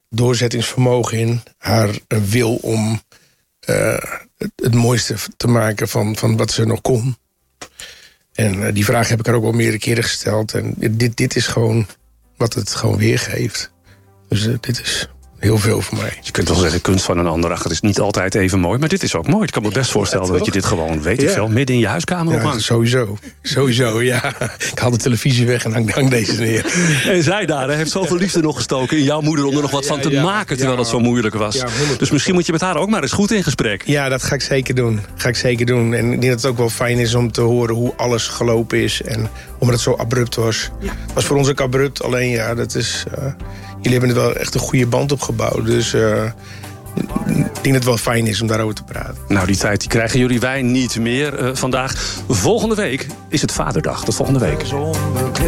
doorzettingsvermogen in. Haar wil om het mooiste te maken van wat ze nog kon. En die vraag heb ik haar ook wel meerdere keren gesteld. En dit is gewoon wat het gewoon weergeeft. Dus dit is heel veel voor mij. Je kunt wel zeggen, kunst van een ander. Ach, het is niet altijd even mooi, maar dit is ook mooi. Ik kan me best voorstellen dat je dit gewoon, weet ik veel, midden in je huiskamer ophangt. Sowieso, ja. Ik haal de televisie weg en hang deze neer. En zij daar heeft zoveel liefde nog gestoken in jouw moeder om er nog wat van te maken, terwijl dat zo moeilijk was. Ja, dus misschien moet je met haar ook maar eens goed in gesprek. Ja, dat ga ik zeker doen. En ik denk dat het ook wel fijn is om te horen hoe alles gelopen is. En omdat het zo abrupt was. Het was voor ons ook abrupt, alleen ja, dat is... jullie hebben er wel echt een goede band opgebouwd. Dus ik denk dat het wel fijn is om daarover te praten. Nou, die tijd die krijgen jullie wij niet meer vandaag. Volgende week is het Vaderdag. Tot volgende week.